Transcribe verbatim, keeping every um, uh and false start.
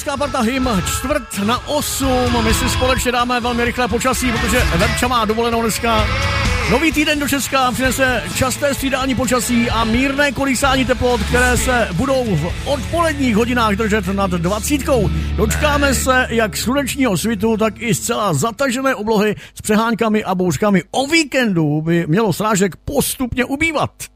Britská parta Hym, čtvrt na osm. My si společně dáme velmi rychlé počasí, protože Verča má dovolenou dneska. Nový týden do Česka přinese časté střídání počasí a mírné kolísání teplot, které se budou v odpoledních hodinách držet nad dvacítkou. Dočkáme se jak slunečního svitu, tak i zcela zatažené oblohy s přeháňkami a bouřkami. O víkendu by mělo srážek postupně ubývat.